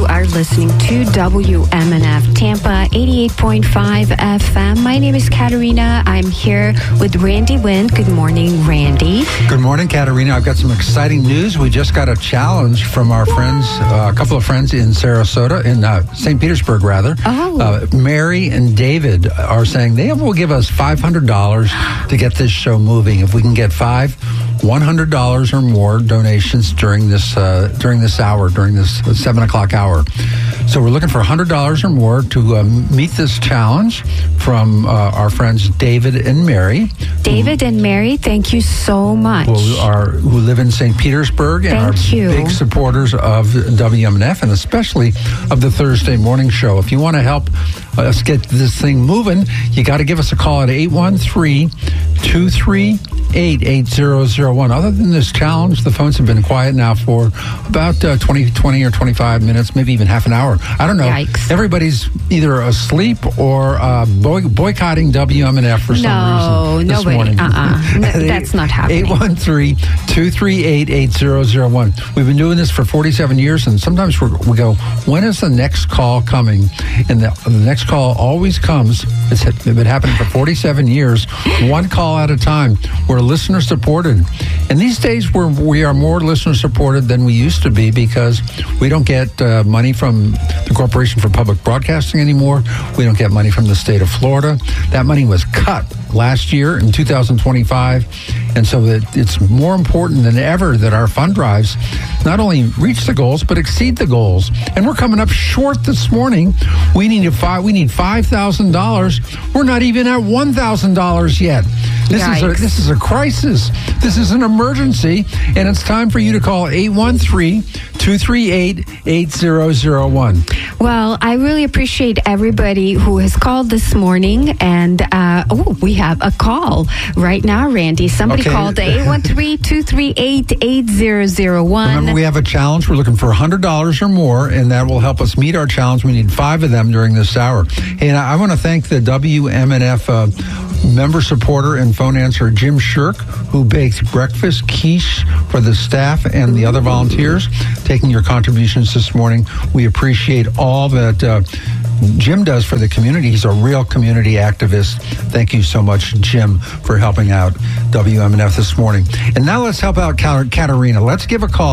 are listening to WMNF Tampa 88.5 FM. My name is Katarina. I'm here with Randy Wind. Good morning, Randy. Good morning, Katarina. I've got some exciting news. We just got a challenge from our friends, a couple of friends in Sarasota, in St. Petersburg, rather. Mary and David are saying they will give us $500 to get this show moving. If we can get $100 or more donations during this hour, during this 7 o'clock hour. So we're looking for $100 or more to meet this challenge from our friends David and Mary. David and Mary, thank you so much. Who live in St. Petersburg and are big supporters of WMNF and especially of the Thursday morning show. If you want to help us get this thing moving, you got to give us a call at 813-238-8001. Other than this challenge, the phones have been quiet now for about 20 or 25 minutes, maybe even half an hour. I don't know. Yikes. Everybody's either asleep or boycotting WMNF for some reason this morning. That's not happening. 813-238-8001. We've been doing this for 47 years, and sometimes we go, when is the next call coming? And the next call always comes. It's been happening for 47 years, one call at a time. We're listener supported. And these days we are more listener supported than we used to be because we don't get money from the Corporation for Public Broadcasting anymore. We don't get money from the state of Florida. That money was cut last year in 2025. And so it's more important than ever that our fund drives not only reach the goals, but exceed the goals. And we're coming up short this morning. We need $5,000. We're not even at $1,000 yet. This is a crisis. This is an emergency. And it's time for you to call 813-238-8001. Well, I really appreciate everybody who has called this morning. And, we have a call right now, Randy. Somebody called 813-238-8001. Remember, we have a challenge. We're looking for $100 or more, and that will help us meet our challenge. We need 5 of them during this hour. And I want to thank the WMNF member supporter and phone answer Jim Shirk, who baked breakfast quiche for the staff and the other volunteers taking your contributions this morning. We appreciate all that Jim does for the community. He's a real community activist. Thank you so much, Jim, for helping out WMNF this morning. And now let's help out Katarina. Let's give a call